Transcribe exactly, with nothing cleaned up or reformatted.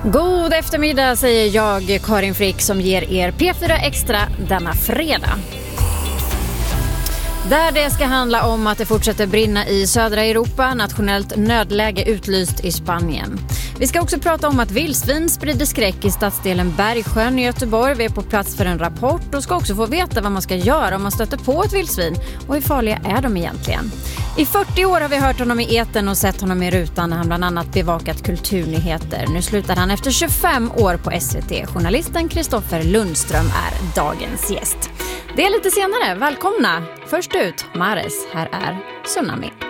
God eftermiddag säger jag, Karin Frick, som ger er P fyra Extra denna fredag. Där det ska handla om att det fortsätter brinna i södra Europa, nationellt nödläge utlyst i Spanien. Vi ska också prata om att vildsvin sprider skräck i stadsdelen Bergsjön i Göteborg. Vi är på plats för en rapport och ska också få veta vad man ska göra om man stöter på ett vildsvin och hur farliga är de egentligen. I fyrtio år har vi hört honom i etern och sett honom i rutan när han bland annat bevakat kulturnyheter. Nu slutar han efter tjugofem år på S V T. Journalisten Kristoffer Lundström är dagens gäst. Det är lite senare. Välkomna! Först ut, Mares. Här är Tsunami.